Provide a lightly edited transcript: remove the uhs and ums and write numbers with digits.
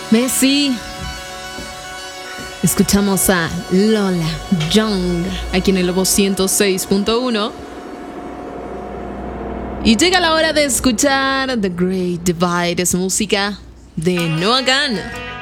Messi. Escuchamos a Lola Young aquí en el Lobo 106.1. Y llega la hora de escuchar The Great Divide. Es música de Noah Gunn.